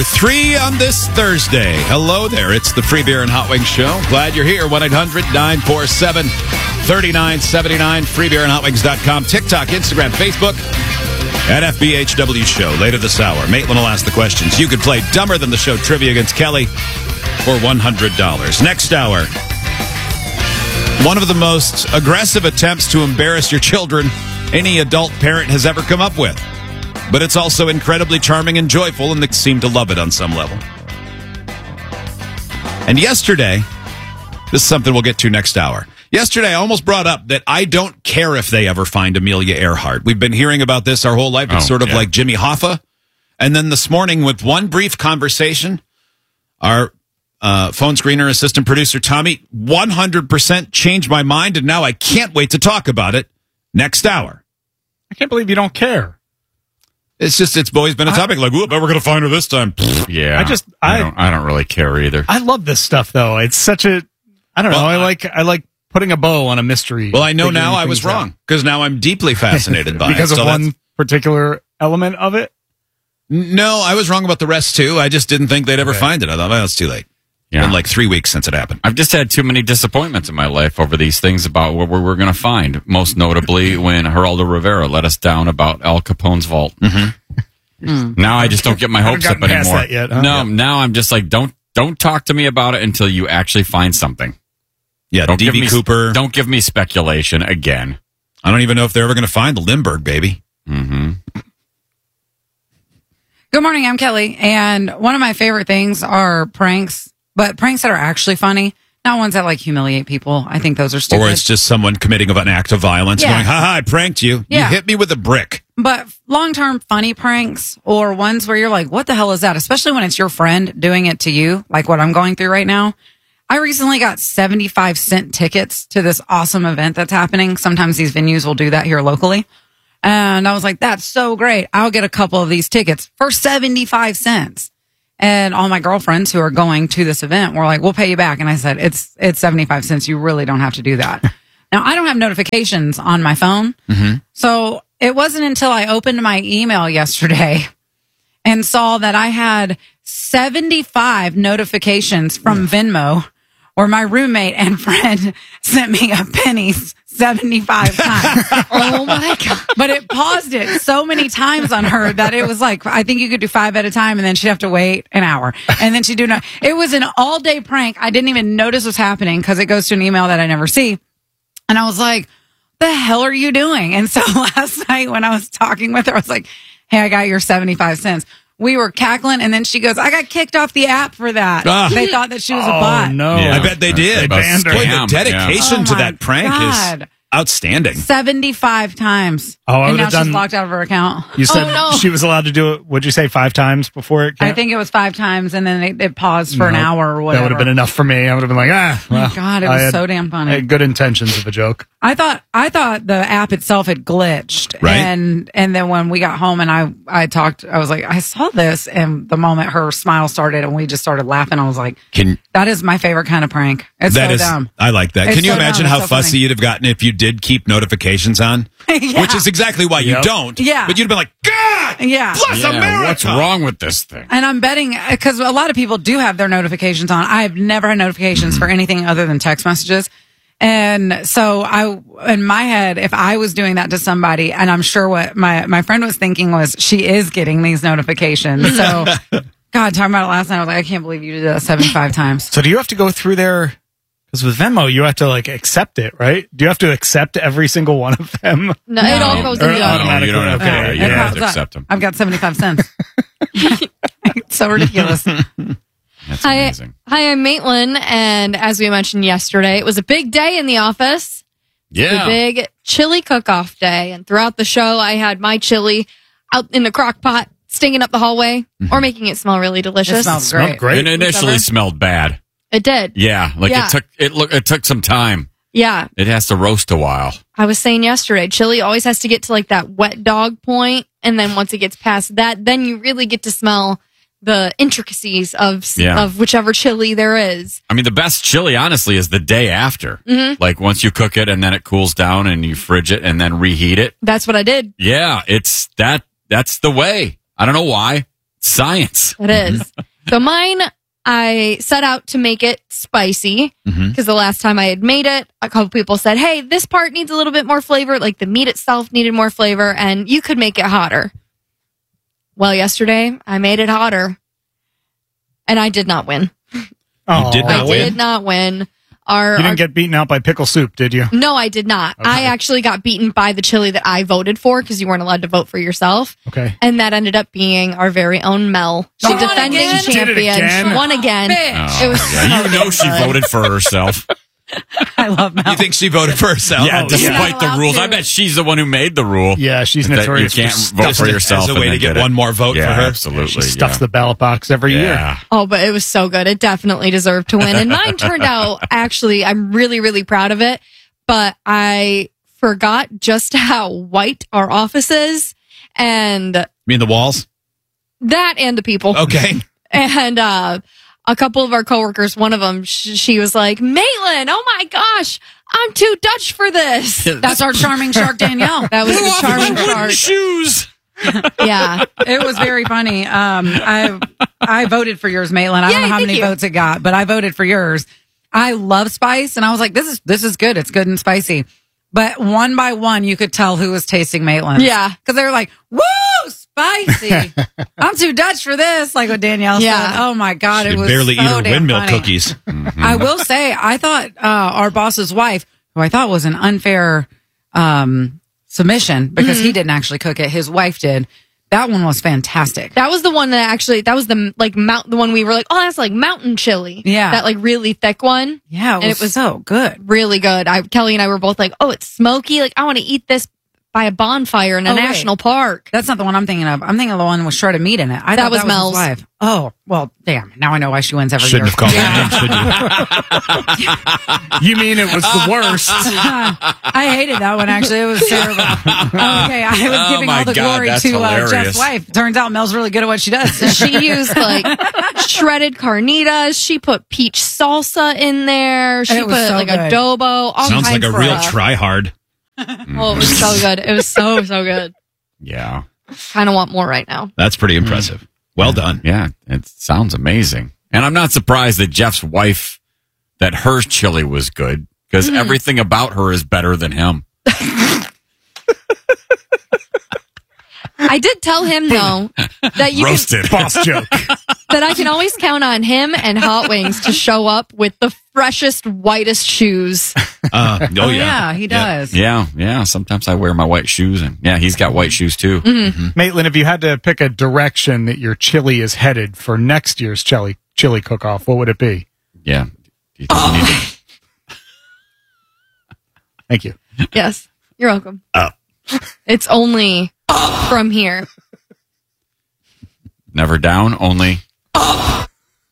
3 on this Thursday. Hello there. It's the Free Beer and Hot Wings Show. Glad you're here. 1-800-947-3979. freebeerandhotwings.com. TikTok, Instagram, Facebook. At FBHW Show. Later this hour, Maitland will ask the questions. You could play Dumber Than the Show trivia against Kelly for $100. Next hour, one of the most aggressive attempts to embarrass your children any adult parent has ever come up with. But it's also incredibly charming and joyful, and they seem to love it on some level. And yesterday, this is something we'll get to next hour. Yesterday, I almost brought up that I don't care if they ever find Amelia Earhart. We've been hearing about this our whole life. It's sort of like Jimmy Hoffa. And then this morning, with one brief conversation, our phone screener assistant producer, Tommy, 100% changed my mind, and now I can't wait to talk about it next hour. I can't believe you don't care. It's always been a topic like, I bet we're going to find her this time. Yeah. I don't really care either. I love this stuff, though. It's such a, I don't know. I like putting a bow on a mystery. Well, I know now I was wrong, because now I'm deeply fascinated by because it. Because of one particular element of it? No, I was wrong about the rest, too. I just didn't think they'd ever find it. I thought, well, it's too late. Yeah. Been like 3 weeks since it happened. I've just had too many disappointments in my life over these things about what we're going to find. Most notably when Geraldo Rivera let us down about Al Capone's vault. Mm-hmm. Now I just don't get my hopes up anymore. That yet, huh? No, now I'm just like, don't talk to me about it until you actually find something. Yeah, D.B. Cooper. Don't give me speculation again. I don't even know if they're ever going to find the Lindbergh baby. Mm-hmm. Good morning, I'm Kelly, and one of my favorite things are pranks, but pranks that are actually funny, not ones that like humiliate people. I think those are stupid. Or it's just someone committing an act of violence going, ha, I pranked you. Yeah. You hit me with a brick. But long-term funny pranks or ones where you're like, what the hell is that? Especially when it's your friend doing it to you, like what I'm going through right now. I recently got 75-cent tickets to this awesome event that's happening. Sometimes these venues will do that here locally. And I was like, that's so great. I'll get a couple of these tickets for 75 cents. And all my girlfriends who are going to this event were like, we'll pay you back. And I said, it's 75 cents. You really don't have to do that. Now, I don't have notifications on my phone. Mm-hmm. So it wasn't until I opened my email yesterday and saw that I had 75 notifications from Venmo, where my roommate and friend sent me a pennies 75 times. Oh my God. But it paused it so many times on her that it was like, I think you could do 5 at a time, and then she'd have to wait an hour. And then she'd do no. It was an all day prank. I didn't even notice what's happening because it goes to an email that I never see. And I was like, the hell are you doing? And so last night when I was talking with her, I was like, hey, I got your 75 cents. We were cackling, and then she goes, I got kicked off the app for that. They thought that she was a bot. Oh, no. Yeah. I bet they did. They banned her. Boy, the dedication to that prank is outstanding. 75 times. Oh, I and would now have done. she's locked out of her account. You said no. she was allowed to do it, would you say 5 times before it came? I think it was 5 times, and then it paused for an hour or whatever. That would have been enough for me. I would have been like, well, Oh my God, it was so damn funny. I had good intentions of a joke. I thought the app itself had glitched. Right. And then when we got home and I talked, I was like, I saw this, and the moment her smile started and we just started laughing, I was like, that is my favorite kind of prank. It's so dumb. I like that. It's Can you so imagine dumb. how It's so fussy funny. you'd have gotten if you did keep notifications on? Yeah. Which is exactly why you Yep. don't. Yeah. But you'd have been like, God! Yeah. Bless America! What's wrong with this thing? And I'm betting, because a lot of people do have their notifications on. I have never had notifications for anything other than text messages. And so in my head, if I was doing that to somebody, and I'm sure what my friend was thinking was, she is getting these notifications. So, God, talking about it last night, I was like, I can't believe you did that 75 times. So do you have to go through there? Because with Venmo, you have to accept it, right? Do you have to accept every single one of them? No, it all goes in Or the automatically? You don't have to. Okay, You It don't have pops to up. accept them. I've got 75 cents. It's so ridiculous. That's Hi, amazing. I'm Maitland, and as we mentioned yesterday, it was a big day in the office. Yeah. The big chili cook-off day, and throughout the show, I had my chili out in the crock pot, stinging up the hallway, or making it smell really delicious. It smells Smelled great. It initially Whatever. smelled bad. It did. Yeah, Yeah. it took some time. Yeah. It has to roast a while. I was saying yesterday, chili always has to get to that wet dog point, and then once it gets past that, then you really get to smell the intricacies of whichever chili there is. I mean, the best chili, honestly, is the day after. Mm-hmm. Like once you cook it and then it cools down and you fridge it and then reheat it. That's what I did. Yeah, that's the way. I don't know why, science. It is. So mine, I set out to make it spicy because the last time I had made it, a couple people said, hey, this part needs a little bit more flavor. Like the meat itself needed more flavor and you could make it hotter. Well, yesterday I made it hotter and I did not win. You did not win? Did not win. You didn't get beaten out by pickle soup, did you? No, I did not. Okay. I actually got beaten by the chili that I voted for because you weren't allowed to vote for yourself. Okay. And that ended up being our very own Mel. She defending again? Did it champion. again? She won again. Oh, It was yeah, you know she voted for herself. I love Mel. You think she voted for herself? Yeah, despite not the allowed rules. to. I bet she's the one who made the rule. Yeah, she's That notorious. you can't vote for yourself. As a and way to then get it. one more vote Yeah, for her. absolutely. She stuffs yeah. the ballot box every year. Yeah. Oh, but it was so good. It definitely deserved to win. And mine turned out, actually, I'm really, really proud of it. But I forgot just how white our office is. And You mean the walls? that and the people. Okay. And a couple of our coworkers, one of them, she was like, Maitland, oh my gosh, I'm too Dutch for this. That's our charming shark, Danielle. That was the charming shark. Shoes. Yeah. It was very funny. I voted for yours, Maitland. I don't Yay, know how thank many you. votes it got, but I voted for yours. I love spice, and I was like, this is good. It's good and spicy. But one by one, you could tell who was tasting Maitland. Yeah. Because they were like, woo, spicy. I'm too Dutch for this, like what Danielle Yeah. said. Oh, my God. She It was barely so eat her damn windmill funny. cookies. I will say, I thought our boss's wife, who I thought was an unfair submission because he didn't actually cook it, his wife did. That one was fantastic. That was the one that actually, that was the one we were like, oh, that's like mountain chili. Yeah. That like really thick one. Yeah, And it was so good. Really good. Kelly and I were both like, oh, it's smoky. Like, I want to eat this by a bonfire in a Oh, wait. national park. That's not the one I'm thinking of. I'm thinking of the one with shredded meat in it. I That thought was his Mel's. wife. Oh, well, damn. Now I know why she wins every Shouldn't year. have called that in, should you? You mean it was the worst? I hated that one, actually. It was terrible. Okay, I was giving my all the God, glory that's to hilarious. Jeff's wife. Turns out Mel's really good at what she does. She used like shredded carnitas. She put peach salsa in there. She It put was so like good. adobo. All Sounds like kinds a for real us. try-hard. Oh, it was so good. It was so good. Yeah. Kind of want more right now. That's pretty impressive. Well done. Yeah. It sounds amazing. And I'm not surprised that Jeff's wife, that her chili was good because everything about her is better than him. I did tell him though that you can, Roasted. Boss joke. that I can always count on him and Hot Wings to show up with the freshest, whitest shoes. Oh, yeah, he does. Yeah. Sometimes I wear my white shoes and yeah, he's got white shoes too. Maitland, if you had to pick a direction that your chili is headed for next year's chili cook-off, what would it be? Yeah. Do you think you need to- Thank you. Yes, you're welcome. Oh. It's only from here. Never down, only. That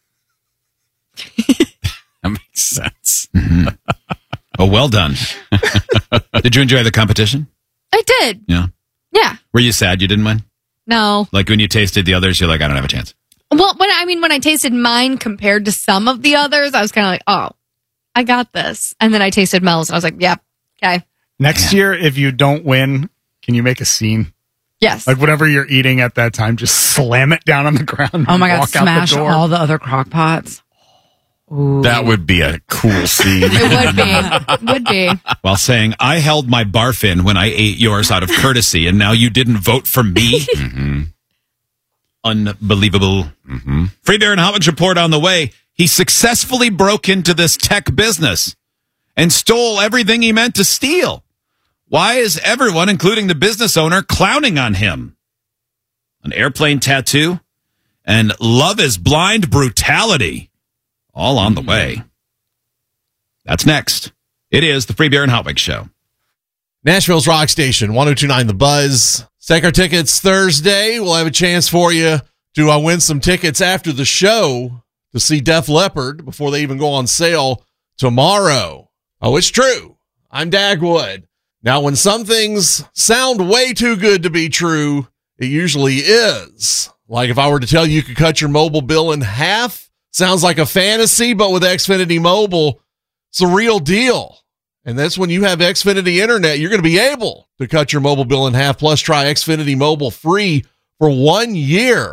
makes sense. Oh, well done. Did you enjoy the competition? I did. Yeah. Yeah. Were you sad you didn't win? No. Like when you tasted the others, you're like, I don't have a chance. Well, when I tasted mine compared to some of the others, I was kind of like, oh, I got this. And then I tasted Mel's and I was like, yep. Okay. Next year, if you don't win, can you make a scene? Yes. Like whatever you're eating at that time, just slam it down on the ground. Oh, my and God. walk out Smash the door. all the other crock pots. Ooh. That would be a cool scene. It would be. While saying, I held my barf in when I ate yours out of courtesy, and now you didn't vote for me? Unbelievable. Free Beer and Hot Wings report on the way. He successfully broke into this tech business and stole everything he meant to steal. Why is everyone, including the business owner, clowning on him? An airplane tattoo and love is blind brutality. All on the way. That's next. It is the Free Beer and Hot Wings Show. Nashville's Rock Station, 102.9 The Buzz. Take our tickets Thursday. We'll have a chance for you to win some tickets after the show to see Def Leppard before they even go on sale tomorrow. Oh, it's true. I'm Dagwood. Now, when some things sound way too good to be true, it usually is. Like if I were to tell you could cut your mobile bill in half, sounds like a fantasy, but with Xfinity Mobile, it's the real deal. And that's when you have Xfinity Internet, you're going to be able to cut your mobile bill in half. Plus, try Xfinity Mobile free for 1 year.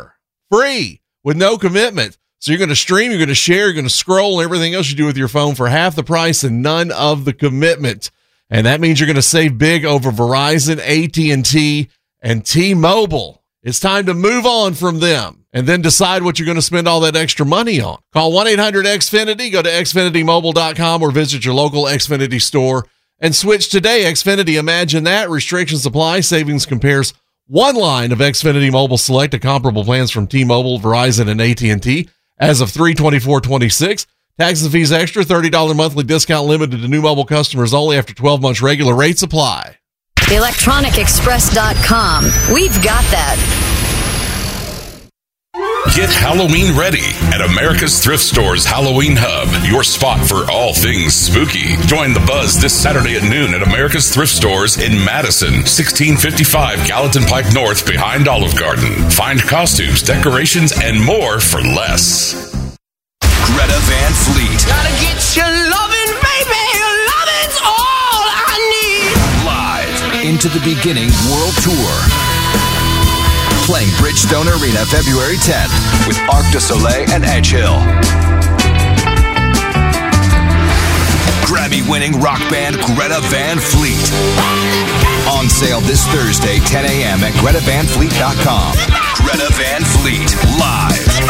free with no commitment. So you're going to stream, you're going to share, you're going to scroll, and everything else you do with your phone for half the price and none of the commitment. And that means you're going to save big over Verizon, AT&T, and T-Mobile. It's time to move on from them and then decide what you're going to spend all that extra money on. Call 1-800-XFINITY, go to xfinitymobile.com or visit your local Xfinity store and switch today. Xfinity, imagine that. Restrictions apply. Savings compares one line of Xfinity Mobile Select to comparable plans from T-Mobile, Verizon, and AT&T as of 3/24/26. Taxes and fees extra, $30 monthly discount limited to new mobile customers only after 12 months. Regular rates apply. ElectronicExpress.com. We've got that. Get Halloween ready at America's Thrift Store's Halloween Hub, your spot for all things spooky. Join the buzz this Saturday at noon at America's Thrift Stores in Madison, 1655 Gallatin Pike North behind Olive Garden. Find costumes, decorations, and more for less. Greta Van Fleet. Gotta get your lovin', baby. Your lovin's all I need. Live Into the Beginning World Tour. Playing Bridgestone Arena February 10th with Arc du Soleil and Edge Hill. Grammy-winning rock band Greta Van Fleet. On sale this Thursday, 10 a.m. at GretaVanFleet.com. Greta Van Fleet, live.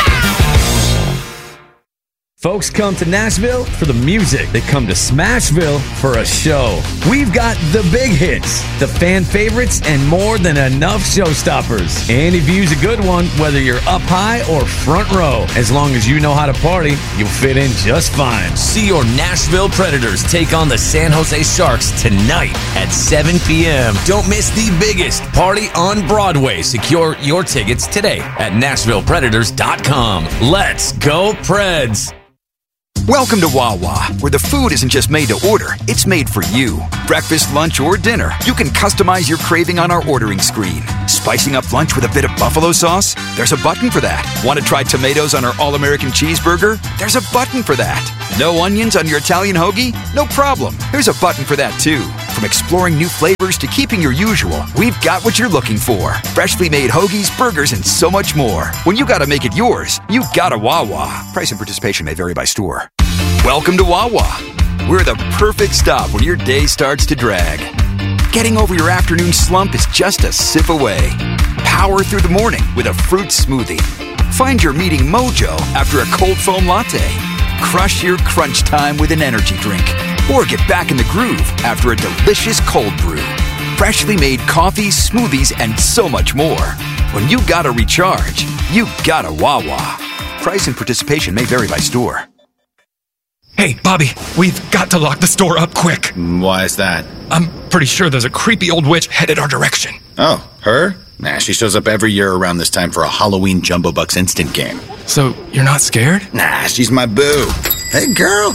Folks come to Nashville for the music. They come to Smashville for a show. We've got the big hits, the fan favorites, and more than enough showstoppers. Any view's a good one, whether you're up high or front row. As long as you know how to party, you'll fit in just fine. See your Nashville Predators take on the San Jose Sharks tonight at 7 p.m. Don't miss the biggest party on Broadway. Secure your tickets today at NashvillePredators.com. Let's go, Preds! Welcome to Wawa, where the food isn't just made to order, it's made for you. Breakfast, lunch, or dinner, you can customize your craving on our ordering screen. Spicing up lunch with a bit of buffalo sauce? There's a button for that. Want to try tomatoes on our All-American Cheeseburger? There's a button for that. No onions on your Italian hoagie? No problem. There's a button for that too. From exploring new flavors to keeping your usual, we've got what you're looking for. Freshly made hoagies, burgers, and so much more. When you gotta make it yours, you gotta Wawa. Price and participation may vary by store. Welcome to Wawa. We're the perfect stop when your day starts to drag. Getting over your afternoon slump is just a sip away. Power through the morning with a fruit smoothie. Find your meeting mojo after a cold foam latte. Crush your crunch time with an energy drink. Or get back in the groove after a delicious cold brew. Freshly made coffee, smoothies, and so much more. When you gotta recharge, you gotta Wawa. Price and participation may vary by store. Hey, Bobby, we've got to lock the store up quick. Why is that? I'm pretty sure there's a creepy old witch headed our direction. Oh, her? Nah, she shows up every year around this time for a Halloween Jumbo Bucks instant game. So, you're not scared? Nah, she's my boo. Hey, girl.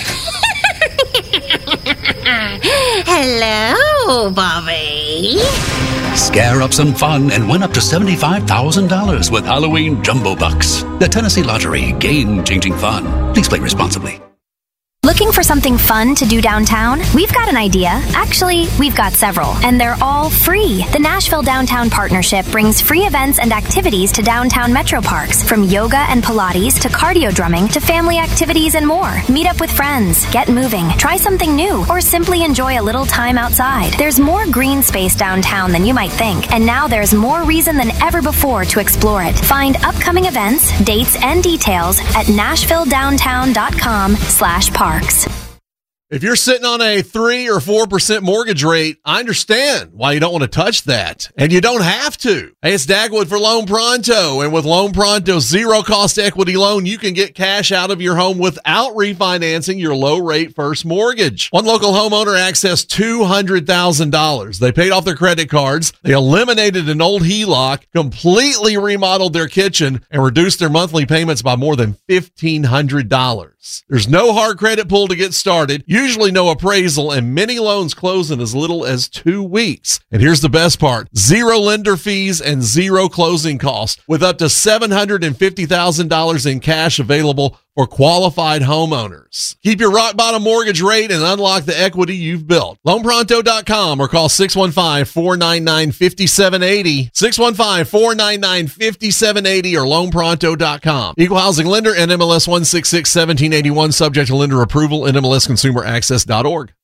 Hello, Bobby. Scare up some fun and win up to $75,000 with Halloween Jumbo Bucks. The Tennessee Lottery, game-changing fun. Please play responsibly. Looking for something fun to do downtown? We've got an idea. Actually, we've got several, and they're all free. The Nashville Downtown Partnership brings free events and activities to downtown metro parks, from yoga and Pilates to cardio drumming to family activities and more. Meet up with friends, get moving, try something new, or simply enjoy a little time outside. There's more green space downtown than you might think, and now there's more reason than ever before to explore it. Find upcoming events, dates, and details at NashvilleDowntown.com/park. If you're sitting on a 3 or 4% mortgage rate, I understand why you don't want to touch that. And you don't have to. Hey, it's Dagwood for Loan Pronto. And with Loan Pronto's zero-cost equity loan, you can get cash out of your home without refinancing your low-rate first mortgage. One local homeowner accessed $200,000. They paid off their credit cards. They eliminated an old HELOC, completely remodeled their kitchen, and reduced their monthly payments by more than $1,500. There's no hard credit pull to get started, usually no appraisal, and many loans close in as little as 2 weeks. And here's the best part: zero lender fees and zero closing costs, with up to $750,000 in cash available for qualified homeowners. Keep your rock bottom mortgage rate and unlock the equity you've built. LoanPronto.com or call 615-499-5780. 615-499-5780 or LoanPronto.com. Equal housing lender, NMLS 1661781, subject to lender approval, NMLSconsumeraccess.org.